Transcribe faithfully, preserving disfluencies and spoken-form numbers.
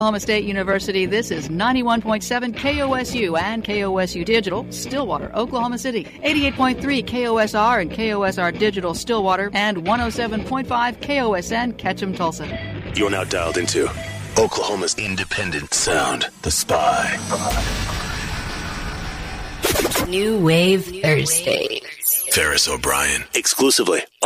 Oklahoma State University, this is ninety-one point seven K O S U and K O S U Digital, Stillwater, Oklahoma City. eighty-eight point three K O S R and K O S R Digital, Stillwater, and one oh seven point five K O S N, Ketchum, Tulsa. You're now dialed into Oklahoma's independent sound, The Spy. New Wave Thursdays. Ferris O'Brien, exclusively